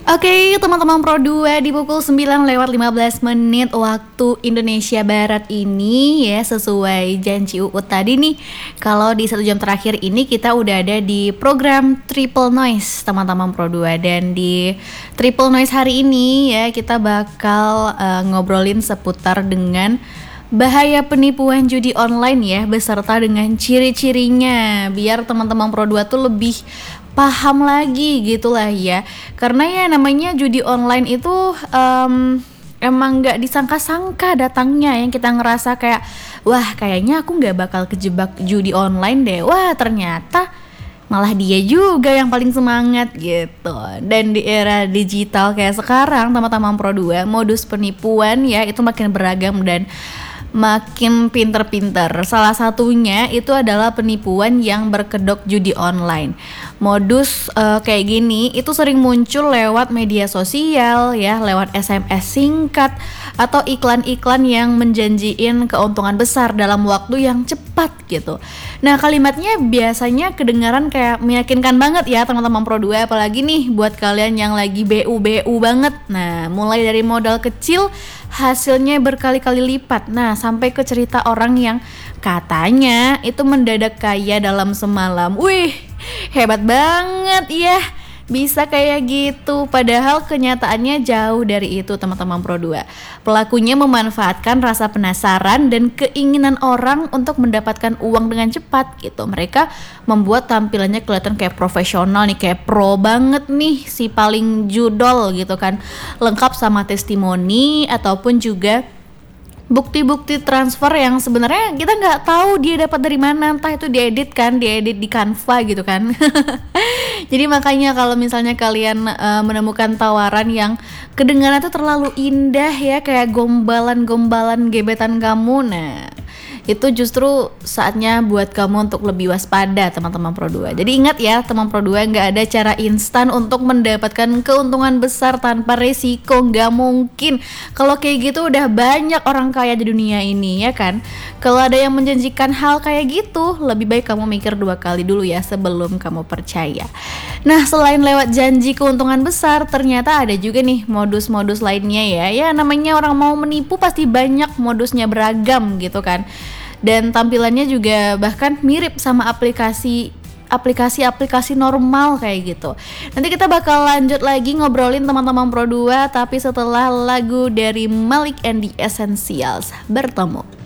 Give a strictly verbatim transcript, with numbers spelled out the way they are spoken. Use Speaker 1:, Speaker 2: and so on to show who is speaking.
Speaker 1: Oke, teman-teman Pro dua di pukul sembilan lewat lima belas menit waktu Indonesia Barat ini ya, sesuai janji Uut tadi nih. Kalau di satu jam terakhir ini kita udah ada di program Triple Noise teman-teman Pro dua, dan di Triple Noise hari ini ya kita bakal uh, ngobrolin seputar dengan bahaya penipuan judi online ya, beserta dengan ciri-cirinya, biar teman-teman Pro dua tuh lebih paham lagi gitulah ya. Karena ya namanya judi online itu um, emang gak disangka-sangka datangnya, yang kita ngerasa kayak wah kayaknya aku gak bakal kejebak judi online deh, wah ternyata malah dia juga yang paling semangat gitu. Dan di era digital kayak sekarang teman-teman Pro dua, modus penipuan ya itu makin beragam dan makin pinter-pinter. Salah satunya itu adalah penipuan yang berkedok judi online. Modus uh, kayak gini itu sering muncul lewat media sosial ya, lewat S M S singkat atau iklan-iklan yang menjanjiin keuntungan besar dalam waktu yang cepat gitu. Nah, kalimatnya biasanya kedengaran kayak meyakinkan banget ya teman-teman Pro dua, apalagi nih buat kalian yang lagi B U B U banget. Nah, mulai dari modal kecil hasilnya berkali-kali lipat. Nah, sampai ke cerita orang yang katanya itu mendadak kaya dalam semalam. Wih, hebat banget ya, bisa kayak gitu. Padahal kenyataannya jauh dari itu teman-teman Pro dua. Pelakunya memanfaatkan rasa penasaran dan keinginan orang untuk mendapatkan uang dengan cepat gitu. Mereka membuat tampilannya kelihatan kayak profesional nih, kayak pro banget nih, si paling judol gitu kan, lengkap sama testimoni ataupun juga bukti-bukti transfer yang sebenarnya kita nggak tahu dia dapat dari mana, entah itu diedit kan, diedit di Canva gitu kan. Jadi makanya kalau misalnya kalian uh, menemukan tawaran yang kedengaran itu terlalu indah ya, kayak gombalan-gombalan gebetan kamu, nah itu justru saatnya buat kamu untuk lebih waspada teman-teman Pro dua. Jadi ingat ya teman Pro dua, nggak ada cara instan untuk mendapatkan keuntungan besar tanpa resiko, nggak mungkin. Kalau kayak gitu udah banyak orang kaya di dunia ini ya kan. Kalau ada yang menjanjikan hal kayak gitu, lebih baik kamu mikir dua kali dulu ya sebelum kamu percaya. Nah, selain lewat janji keuntungan besar, ternyata ada juga nih modus-modus lainnya ya. Ya namanya orang mau menipu pasti banyak modusnya, beragam gitu kan. Dan tampilannya juga bahkan mirip sama aplikasi aplikasi-aplikasi normal kayak gitu. Nanti kita bakal lanjut lagi ngobrolin teman-teman Pro dua, tapi setelah lagu dari Malik and the Essentials. Bertemu.